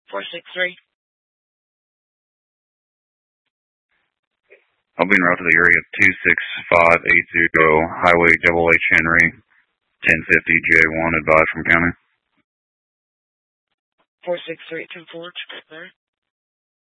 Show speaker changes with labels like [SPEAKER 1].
[SPEAKER 1] 463.
[SPEAKER 2] I'll be en route to the area of 26580, Highway Double H Henry, 1050 J1, advised from county.
[SPEAKER 1] 463 24, check there.